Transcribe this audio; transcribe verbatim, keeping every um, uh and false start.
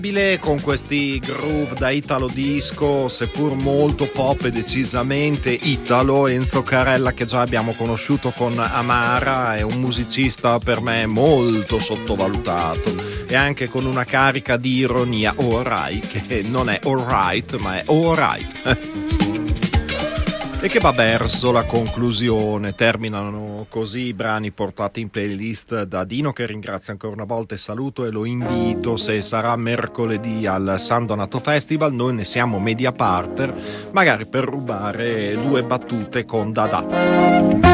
Con questi groove da italo disco, seppur molto pop e decisamente italo. Enzo Carella, che già abbiamo conosciuto con Amara, è un musicista per me molto sottovalutato e anche con una carica di ironia, alright, che non è alright ma è alright. E che va verso la conclusione. Terminano così i brani portati in playlist da Dino, che ringrazio ancora una volta e saluto, e lo invito, se sarà mercoledì al San Donato Festival, noi ne siamo media partner, magari per rubare due battute con Dada.